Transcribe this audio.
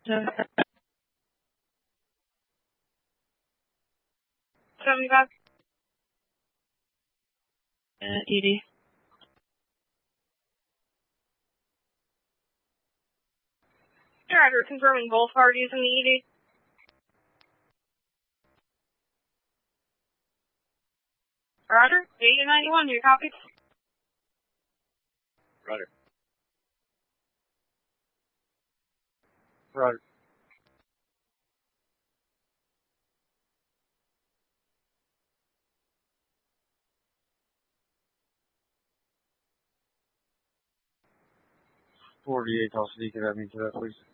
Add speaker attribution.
Speaker 1: $75. ED. Roger, confirming both parties in the ED. Roger, 8091, do you copy?
Speaker 2: Roger. Roger. $48 Alcide, could have me to that, please?